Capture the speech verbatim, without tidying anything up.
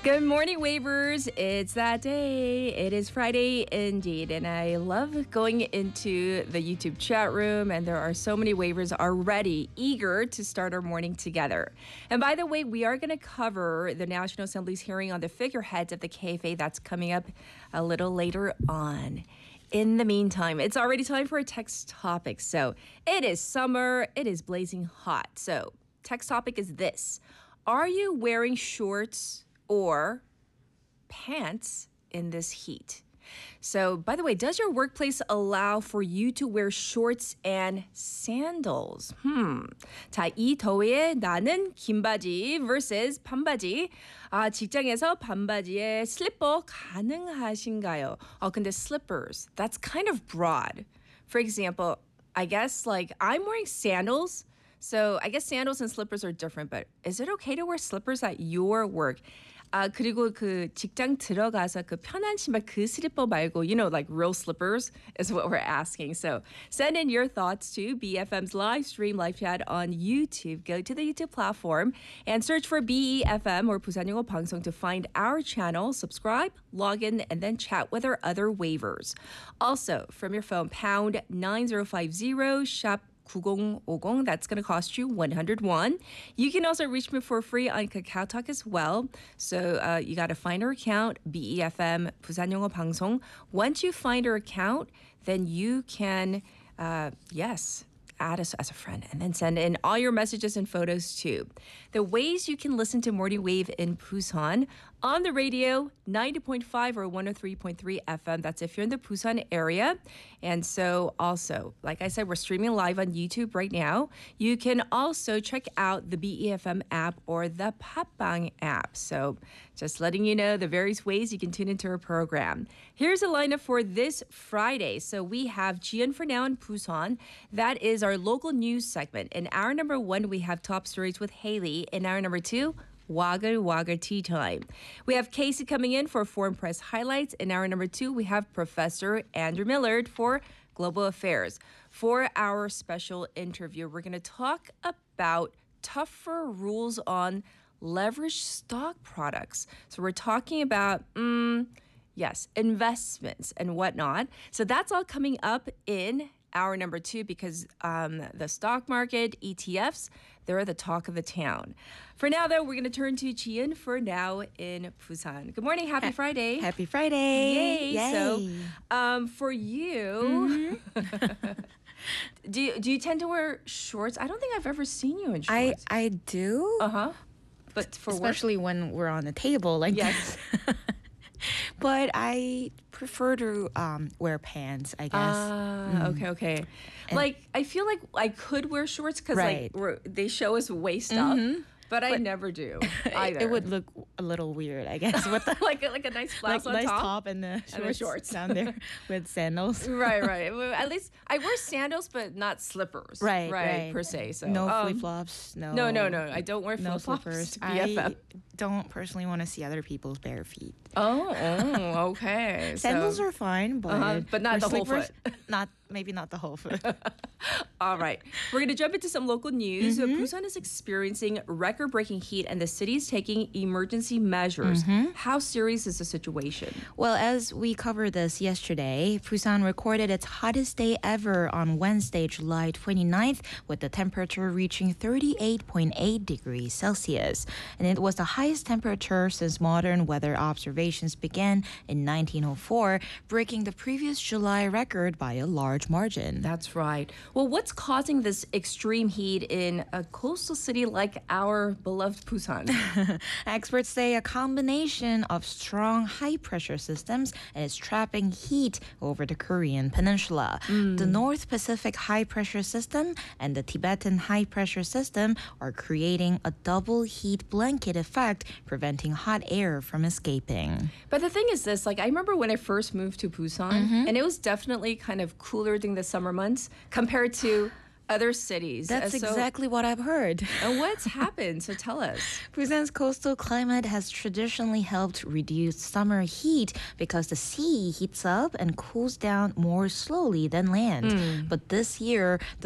Good morning, wavers. It's that day. It is Friday indeed. And I love going into the YouTube chat room. And there are so many wavers already eager to start our morning together. And by the way, we are going to cover the National Assembly's hearing on the figureheads of the K F A. That's coming up a little later on. In the meantime, it's already time for a text topic. So it is summer. It is blazing hot. So text topic is this. Are you wearing shorts or pants in this heat? So, by the way, does your workplace allow for you to wear shorts and sandals? Hmm. 자, 이 더위에 나는 긴 바지 versus 반바지. 아, 직장에서 반바지에 슬리퍼 가능하신가요? 어, 근데 slippers, that's kind of broad. For example, I guess like I'm wearing sandals. So I guess sandals and slippers are different, but is it okay to wear slippers at your work? 아, 그리고 그 직장 들어가서 그 편한 신발 그 슬리퍼 말고, you know, like real slippers is what we're asking. So send in your thoughts to B F M's live stream, live chat on YouTube. Go to the YouTube platform and search for B E F M or Busan Yongo Bangsong to find our channel, subscribe, log in, and then chat with our other wavers. Also, from your phone, pound nine zero five zero, shop ninety fifty, that's going to cost you one hundred won. You can also reach me for free on KakaoTalk as well. So uh, you got to find our account, B E F M, Busan Yongo Bangsong. Once you find our account, then you can, uh, yes, add us as a friend and then send in all your messages and photos too. The ways you can listen to Morning Wave in Busan on the radio, ninety point five or one oh three point three F M. That's if you're in the Busan area. And so also, like I said, we're streaming live on YouTube right now. You can also check out the B E F M app or the Papang app. So just letting you know the various ways you can tune into our program. Here's a lineup for this Friday. So we have Jian for Now in Busan. That is our local news segment. In hour number one, we have Top Stories with Haley. In hour number two, Wagger Wagger Tea Time. We have Casey coming in for Foreign Press Highlights. In hour number two, we have Professor Andrew Millard for Global Affairs. For our special interview, we're going to talk about tougher rules on leveraged stock products. So we're talking about, mm, yes, investments and whatnot. So that's all coming up in hour number two because um, the stock market, E T Fs, they're the talk of the town. For now, though, we're going to turn to Jian for Now in Busan. Good morning. Happy ha- Friday. Happy Friday. Yay. Yay. So um, for you, mm-hmm. do, you, do you tend to wear shorts? I don't think I've ever seen you in shorts. I, I do. Uh-huh. But for Especially work? when we're on the table like yes. this. But I prefer to um, wear pants, I guess. Ah, mm. okay, okay. And like, I feel like I could wear shorts because right. like we're, they show us waist mm-hmm. up. But, but I never do either. It would look a little weird, I guess. With the, like, a, like a nice blouse like on nice top. top and the shorts, and the shorts. down there with sandals. Right, right. Well, at least I wear sandals, but not slippers. Right, right. right. Per se. So no um, flip-flops. No, no, no, no. I don't wear no flip-flops. Slippers. To B F M. I don't personally want to see other people's bare feet. Oh, oh okay. Sandals so, are fine, but uh-huh, but not the whole slippers, foot. Not maybe not the whole foot. All right. We're going to jump into some local news. Mm-hmm. Busan is experiencing record-breaking heat and the city is taking emergency measures. Mm-hmm. How serious is the situation? Well, as we covered this yesterday, Busan recorded its hottest day ever on Wednesday, July twenty-ninth, with the temperature reaching thirty-eight point eight degrees Celsius. And it was the highest temperature since modern weather observations began in nineteen oh four, breaking the previous July record by a large margin. That's right. Well, what's causing this extreme heat in a coastal city like our beloved Busan? Experts say a combination of strong high-pressure systems is trapping heat over the Korean peninsula. Mm. The North Pacific high-pressure system and the Tibetan high-pressure system are creating a double heat blanket effect, preventing hot air from escaping. But the thing is this, like I remember when I first moved to Busan, mm-hmm. and it was definitely kind of cooler during the summer months compared to other cities. That's uh, so, exactly what I've heard. And what's happened? So tell us. Busan's coastal climate has traditionally helped reduce summer heat because the sea heats up and cools down more slowly than land. Mm. But this year, the